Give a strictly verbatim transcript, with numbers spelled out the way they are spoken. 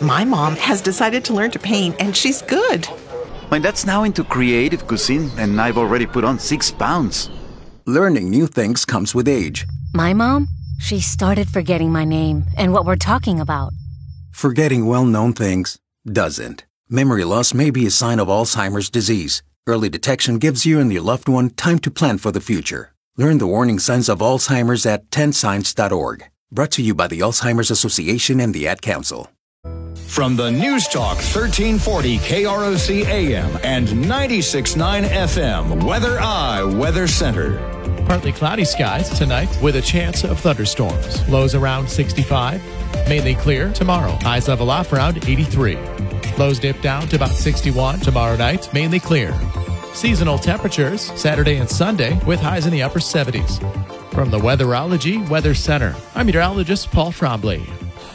My mom has decided to learn to paint, and she's good. My dad's now into creative cuisine, and I've already put on six pounds. Learning new things comes with age. My mom, she started forgetting my name and what we're talking about. Forgetting well-known things doesn't. Memory loss may be a sign of Alzheimer's disease. Early detection gives you and your loved one time to plan for the future. Learn the warning signs of Alzheimer's at ten signs dot org. Brought to you by the Alzheimer's Association and the Ad Council. From the News Talk thirteen forty K R O C A M and ninety-six point nine F M, Weather Eye Weather Center. Partly cloudy skies tonight with a chance of thunderstorms. Lows around sixty-five. Mainly clear tomorrow. Highs level off around eighty-three. Lows dip down to about sixty-one tomorrow night. Mainly clear. Seasonal temperatures Saturday and Sunday with highs in the upper seventies. From the Weatherology Weather Center, I'm meteorologist Paul Trombley.